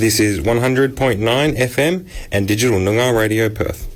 This is 100.9 FM and Digital Noongar Radio Perth.